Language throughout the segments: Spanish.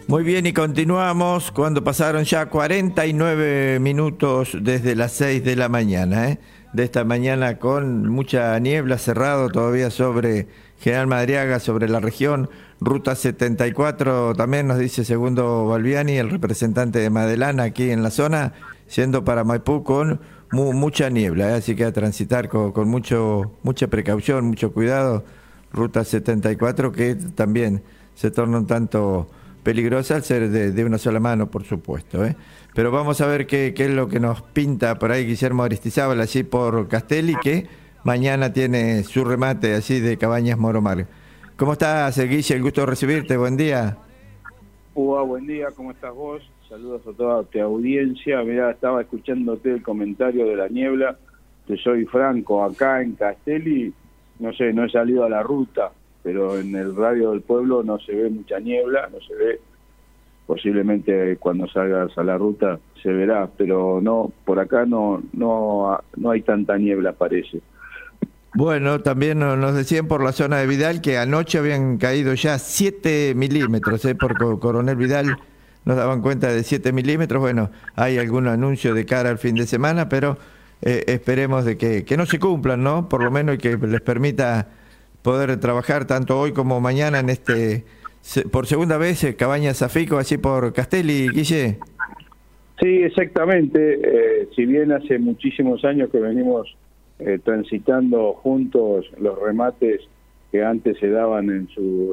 Muy bien, y continuamos cuando pasaron ya 49 minutos desde las 6 de la mañana, de esta mañana con mucha niebla, cerrado todavía sobre General Madariaga, sobre la región. Ruta 74 también nos dice Segundo Balbiani, el representante de Madelana aquí en la zona, yendo para Maipú con mucha niebla, así que a transitar con mucha precaución, mucho cuidado. Ruta 74 que también se torna un tanto peligrosa al ser de una sola mano, por supuesto, Pero vamos a ver qué es lo que nos pinta por ahí Guillermo Aristizábal, allí por Castelli, que mañana tiene su remate así de Cabañas Moromar. ¿Cómo estás, Guille? El gusto de recibirte, buen día. Buen día, ¿cómo estás vos? Saludos a toda tu audiencia. Mirá, estaba escuchándote el comentario de la niebla. Te soy franco, acá en Castelli, no sé, no he salido a la ruta, pero en el radio del pueblo no se ve mucha niebla, no se ve. Posiblemente cuando salgas a la ruta se verá, pero no, por acá no hay tanta niebla, parece. Bueno, también nos decían por la zona de Vidal que anoche habían caído ya 7 milímetros, por Coronel Vidal nos daban cuenta de 7 milímetros. Bueno, hay algún anuncio de cara al fin de semana, pero esperemos de que no se cumplan, ¿no? Por lo menos, y que les permita poder trabajar tanto hoy como mañana en por segunda vez, Cabañas Zafico, así por Castelli, Guille. Sí, exactamente. Si bien hace muchísimos años que venimos transitando juntos los remates que antes se daban en su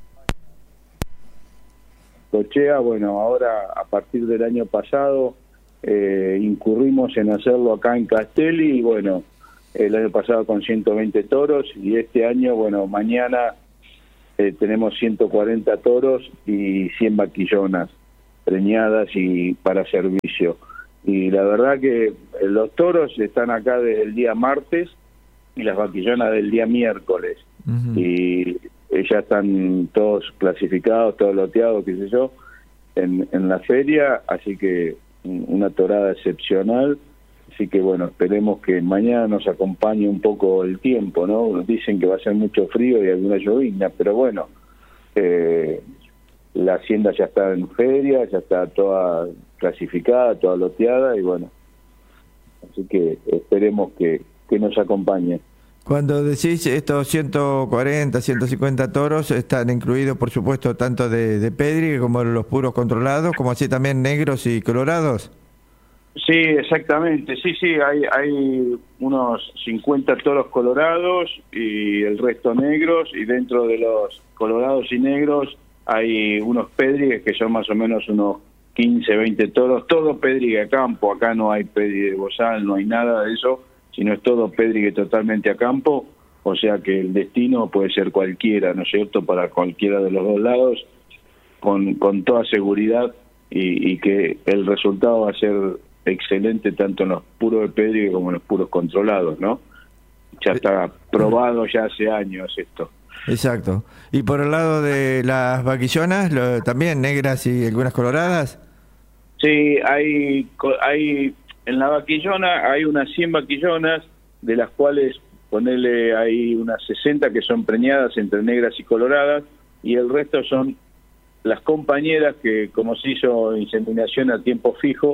cochea, bueno, ahora a partir del año pasado incurrimos en hacerlo acá en Castelli, y bueno, el año pasado con 120 toros, y este año, bueno, mañana tenemos 140 toros y 100 vaquillonas preñadas y para servicio. Y la verdad que los toros están acá desde el día martes y las vaquillonas del día miércoles. Uh-huh. Y ya están todos clasificados, todos loteados, qué sé yo, en la feria, así que una torada excepcional. Así que bueno, esperemos que mañana nos acompañe un poco el tiempo, ¿no? Dicen que va a ser mucho frío y alguna llovizna, pero bueno, la hacienda ya está en feria, ya está toda clasificada, toda loteada, y bueno, así que esperemos que nos acompañe. Cuando decís estos 140, 150 toros, están incluidos, por supuesto, tanto de Pedri como los puros controlados, como así también negros y colorados. Sí, exactamente, sí, hay unos 50 toros colorados y el resto negros, y dentro de los colorados y negros hay unos pedrigues que son más o menos unos 15, 20 toros, todo pedrigue a campo. Acá no hay pedrigue de bozal, no hay nada de eso, sino es todo pedrigue totalmente a campo, o sea que el destino puede ser cualquiera, ¿no es cierto?, para cualquiera de los dos lados, con toda seguridad, y que el resultado va a ser excelente tanto en los puros de pedrigue como en los puros controlados, ¿no? Ya está probado ya hace años esto. Exacto. ¿Y por el lado de las vaquillonas, también negras y algunas coloradas? Sí, hay en la vaquillona hay unas 100 vaquillonas, de las cuales ponerle hay unas 60 que son preñadas entre negras y coloradas, y el resto son las compañeras que, como se hizo inseminación a tiempo fijo,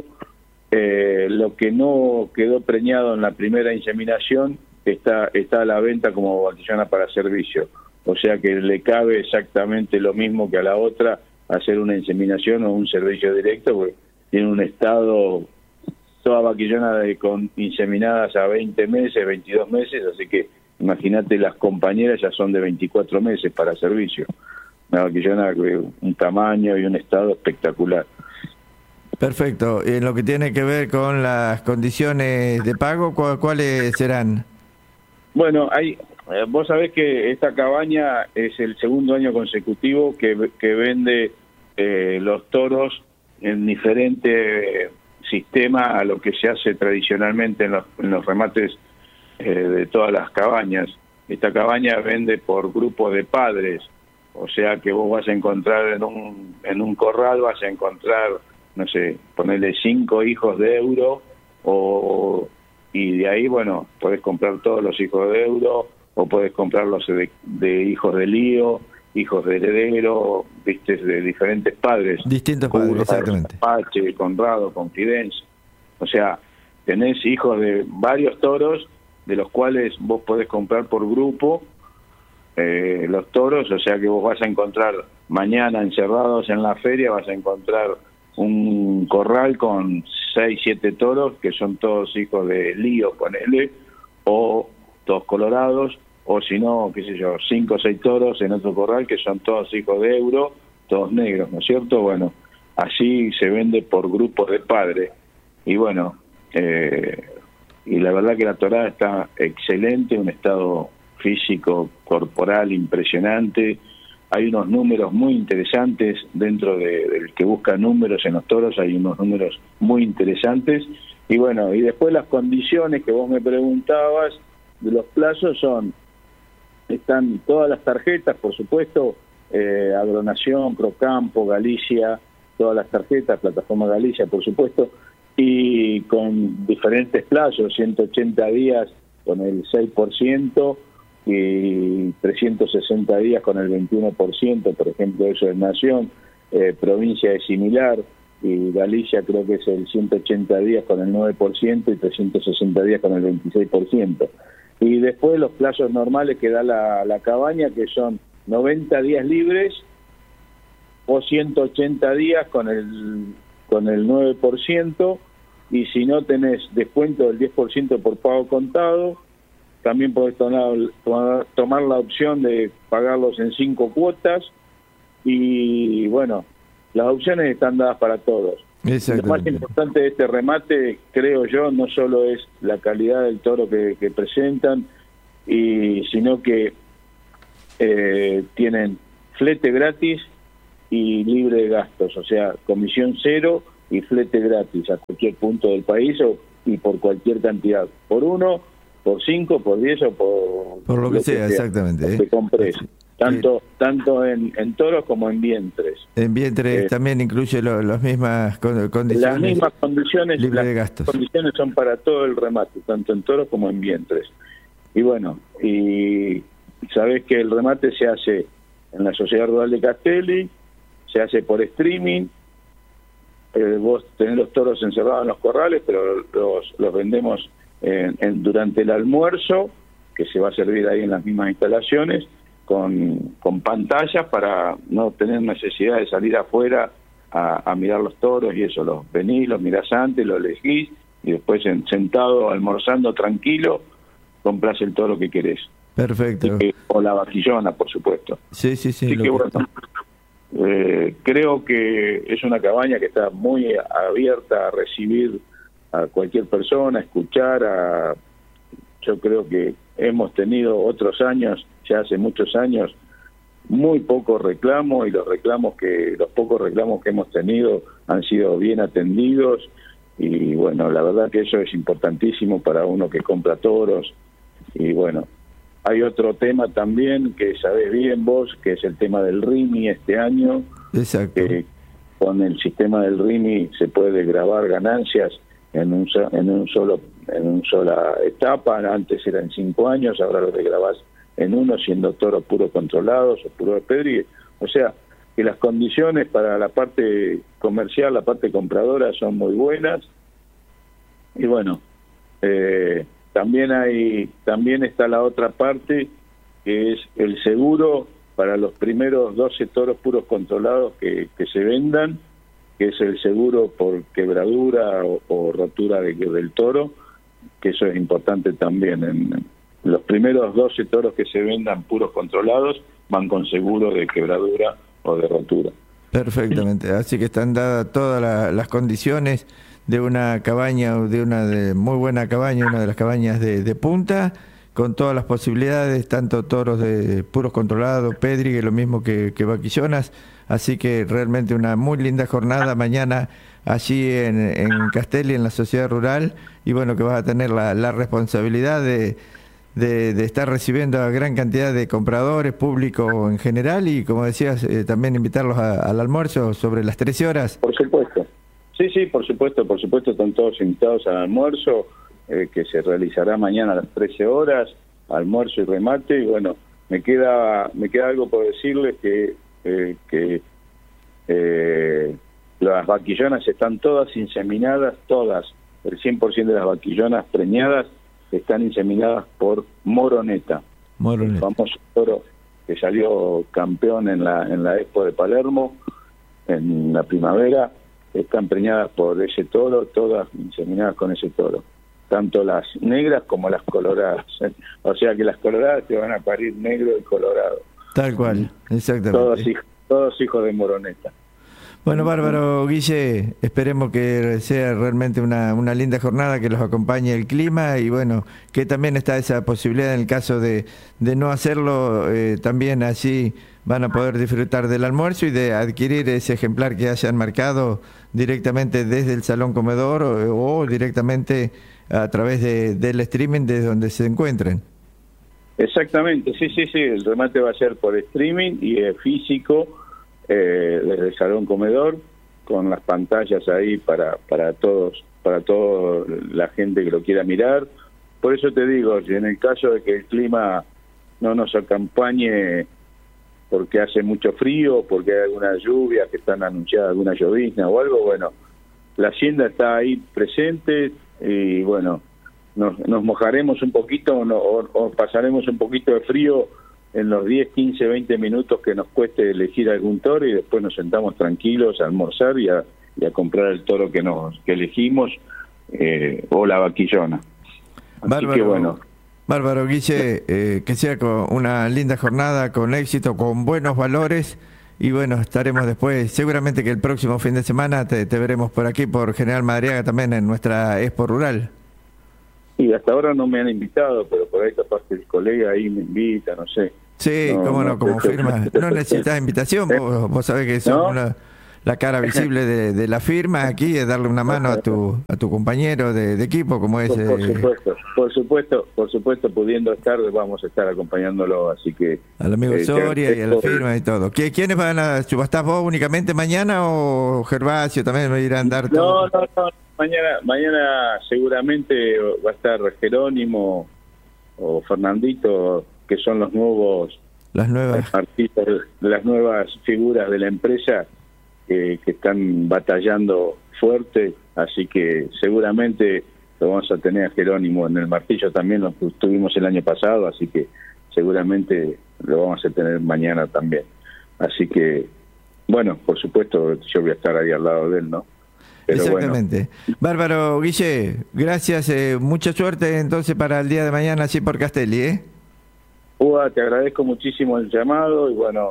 lo que no quedó preñado en la primera inseminación está a la venta como vaquillona para servicio. O sea que le cabe exactamente lo mismo que a la otra hacer una inseminación o un servicio directo, porque tiene un estado, toda vaquillona con inseminadas a 20 meses, 22 meses, así que imagínate, las compañeras ya son de 24 meses para servicio. Una vaquillona de un tamaño y un estado espectacular. Perfecto. En lo que tiene que ver con las condiciones de pago, ¿cuáles serán? Bueno, vos sabés que esta cabaña es el segundo año consecutivo que vende los toros en diferente sistema a lo que se hace tradicionalmente en los remates de todas las cabañas. Esta cabaña vende por grupos de padres, o sea que vos vas a encontrar en un corral, vas a encontrar, no sé, ponerle 5 hijos de euro, y de ahí, bueno, podés comprar todos los hijos de euro, o podés comprar los de hijos de lío, hijos de heredero, viste, de diferentes padres. Distintos padres, exactamente. Apache, Conrado, Confidencia. O sea, tenés hijos de varios toros, de los cuales vos podés comprar por grupo los toros, o sea que vos vas a encontrar mañana encerrados en la feria, vas a encontrar un corral con 6, 7 toros, que son todos hijos de Lío, ponele, o todos colorados, o si no, qué sé yo, 5 o 6 toros en otro corral, que son todos hijos de Euro, todos negros, ¿no es cierto? Bueno, así se vende por grupos de padres. Y bueno, y la verdad que la torada está excelente, un estado físico, corporal impresionante. Hay unos números muy interesantes dentro del que busca números en los toros, hay unos números muy interesantes. Y bueno, y después las condiciones que vos me preguntabas de los plazos están todas las tarjetas, por supuesto, Agronación, Procampo, Galicia, todas las tarjetas, Plataforma Galicia, por supuesto, y con diferentes plazos, 180 días con el 6%, y 360 días con el 21%, por ejemplo, eso es Nación, provincia es similar, y Galicia creo que es el 180 días con el 9% y 360 días con el 26%. Y después los plazos normales que da la cabaña, que son 90 días libres o 180 días con el 9%, y si no tenés descuento del 10% por pago contado, también podés tomar la opción de pagarlos en 5 cuotas, y bueno, las opciones están dadas para todos. Lo más importante de este remate, creo yo, no solo es la calidad del toro que presentan, sino que tienen flete gratis y libre de gastos, o sea, comisión cero y flete gratis a cualquier punto del país y por cualquier cantidad, por 1, por 5, por 10 o por lo que sea, exactamente. Que compres. Tanto en toros como en vientres. En vientres también incluye las mismas condiciones. Las mismas condiciones, libre de gastos. Las condiciones son para todo el remate, tanto en toros como en vientres. Y bueno, y sabés que el remate se hace en la Sociedad Rural de Castelli, se hace por streaming. Vos tenés los toros encerrados en los corrales, pero los vendemos durante el almuerzo, que se va a servir ahí en las mismas instalaciones, con pantallas para no tener necesidad de salir afuera a mirar los toros y eso. Los venís, los mirás antes, los elegís y después sentado, almorzando tranquilo, comprás el toro que querés. Perfecto. O la vaquillona, por supuesto. Sí. Así que bueno, creo que es una cabaña que está muy abierta a recibir a cualquier persona, a escuchar. Yo creo que hemos tenido otros años, ya hace muchos años, muy pocos reclamos, y los pocos reclamos que hemos tenido han sido bien atendidos, y bueno, la verdad que eso es importantísimo para uno que compra toros. Y bueno, hay otro tema también que sabés bien vos, que es el tema del RIMI este año. Exacto. Con el sistema del RIMI se puede grabar ganancias en una sola etapa. Antes era en 5 años, ahora lo grabás en 1, siendo toros puros controlados o puros de Pedri. O sea, que las condiciones para la parte comercial, la parte compradora, son muy buenas. Y bueno, también está la otra parte, que es el seguro para los primeros 12 toros puros controlados que se vendan, que es el seguro por quebradura o rotura del toro, que eso es importante también. En los primeros 12 toros que se vendan puros controlados van con seguro de quebradura o de rotura. Perfectamente, así que están dadas todas las condiciones de una cabaña, de muy buena cabaña, una de las cabañas de punta, con todas las posibilidades, tanto toros de puros controlados, Pedri, que es lo mismo que vaquillonas. Así que realmente una muy linda jornada mañana allí en Castelli, en la Sociedad Rural, y bueno, que vas a tener la responsabilidad de estar recibiendo a gran cantidad de compradores, público en general, y como decías, también invitarlos al almuerzo sobre las 13 horas. Por supuesto. Sí, por supuesto, están todos invitados al almuerzo, que se realizará mañana a las 13 horas, almuerzo y remate, y bueno, me queda algo por decirles que las vaquillonas están todas inseminadas, todas, el 100% de las vaquillonas preñadas están inseminadas por Moroneta. El famoso toro que salió campeón en la Expo de Palermo en la primavera, están preñadas por ese toro, todas inseminadas con ese toro, tanto las negras como las coloradas, o sea que las coloradas te van a parir negro y colorado. Tal cual, exactamente. Todos hijos de Moroneta. Bueno, bárbaro, Guille, esperemos que sea realmente una linda jornada, que los acompañe el clima y bueno, que también está esa posibilidad en el caso de no hacerlo, también así van a poder disfrutar del almuerzo y de adquirir ese ejemplar que hayan marcado directamente desde el salón comedor o directamente a través del streaming desde donde se encuentren. Exactamente, sí, el remate va a ser por streaming y físico, desde el salón comedor, con las pantallas ahí para toda la gente que lo quiera mirar. Por eso te digo, si en el caso de que el clima no nos acompañe porque hace mucho frío, porque hay alguna lluvia, que están anunciadas alguna llovizna o algo, bueno, la hacienda está ahí presente y bueno, nos mojaremos un poquito o pasaremos un poquito de frío en los 10, 15, 20 minutos que nos cueste elegir algún toro y después nos sentamos tranquilos a almorzar y a comprar el toro que elegimos o la vaquillona. Así que bueno. Bárbaro, Guille, que sea con una linda jornada, con éxito, con buenos valores y bueno, estaremos después, seguramente que el próximo fin de semana te veremos por aquí, por General Madariaga también en nuestra Expo Rural. Y hasta ahora no me han invitado, pero por ahí capaz que el colega ahí me invita, no sé. Sí, cómo no, como firma. No necesitas invitación, vos sabés que sos la cara visible de la firma aquí, es darle una mano a tu compañero de equipo, como es... Por supuesto, pudiendo estar, vamos a estar acompañándolo, así que... Al amigo Soria y a la firma y todo. ¿Quiénes van a subastar, vos únicamente mañana o Gervasio también me irán a dar todo? No. Mañana seguramente va a estar Jerónimo o Fernandito, que son las nuevas artistas, las nuevas figuras de la empresa que están batallando fuerte, así que seguramente lo vamos a tener a Jerónimo en el martillo, también lo tuvimos el año pasado, así que seguramente lo vamos a tener mañana también. Así que, bueno, por supuesto, yo voy a estar ahí al lado de él, ¿no? Pero exactamente. Bueno. Bárbaro, Guille, gracias, mucha suerte entonces para el día de mañana, así por Castelli, ¿eh? Te agradezco muchísimo el llamado y bueno,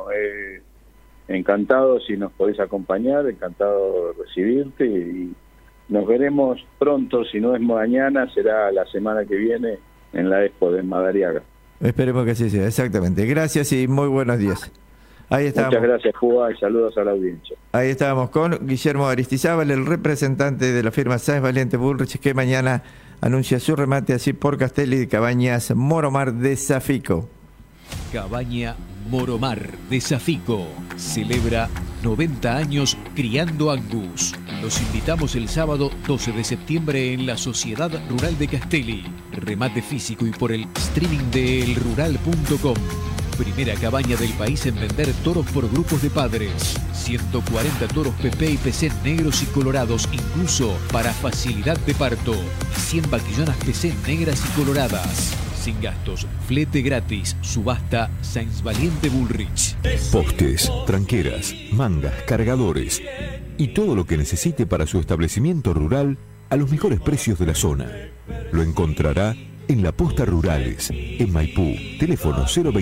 encantado si nos podés acompañar, encantado de recibirte y nos veremos pronto, si no es mañana, será la semana que viene en la Expo de Madariaga. Esperemos que así sea, exactamente. Gracias y muy buenos días. Ahí estábamos. Muchas gracias, Juba, y saludos a la audiencia. Ahí estábamos con Guillermo Aristizábal, el representante de la firma Sáenz Valiente Bullrich, que mañana anuncia su remate así por Castelli de Cabañas Moromar de Safico. Cabaña Moromar de Safico celebra 90 años criando Angus. Los invitamos el sábado 12 de septiembre en la Sociedad Rural de Castelli. Remate físico y por el streaming de elrural.com. Primera cabaña del país en vender toros por grupos de padres. 140 toros PP y PC negros y colorados, incluso para facilidad de parto. 100 vaquillonas PC negras y coloradas. Sin gastos, flete gratis, subasta Sáenz Valiente Bullrich. Postes, tranqueras, mangas, cargadores y todo lo que necesite para su establecimiento rural a los mejores precios de la zona. Lo encontrará en La Posta Rurales, en Maipú. Teléfono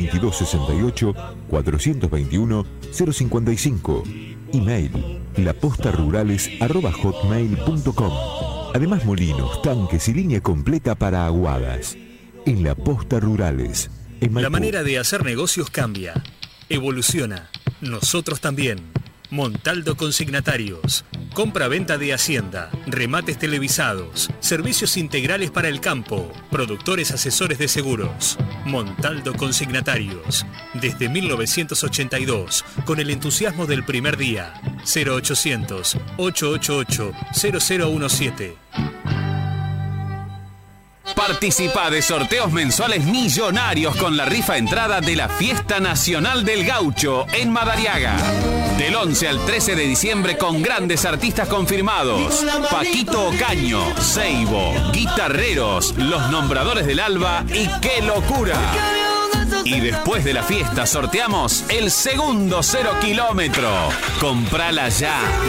02268 421 055. Email lapostarurales@hotmail.com. Además, molinos, tanques y línea completa para aguadas. En La Posta Rurales, en Maipú. La manera de hacer negocios cambia, evoluciona. Nosotros también. Montaldo Consignatarios. Compra-venta de hacienda, remates televisados, servicios integrales para el campo, productores asesores de seguros. Montaldo Consignatarios. Desde 1982, con el entusiasmo del primer día. 0800-888-0017. Participa de sorteos mensuales millonarios con la rifa entrada de la Fiesta Nacional del Gaucho en Madariaga. Del 11 al 13 de diciembre con grandes artistas confirmados. Paquito Ocaño, Seibo, Guitarreros, Los Nombradores del Alba y ¡Qué Locura! Y después de la fiesta sorteamos el segundo 0 kilómetro. Comprala ya.